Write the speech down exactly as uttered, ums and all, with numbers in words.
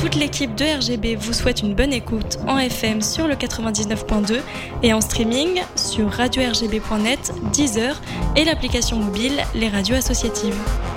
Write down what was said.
toute l'équipe de R G B vous souhaite une bonne écoute en F M sur le quatre-vingt-dix-neuf point deux et en streaming sur radio r g b point net, Deezer et l'application mobile Les Radios Associatives.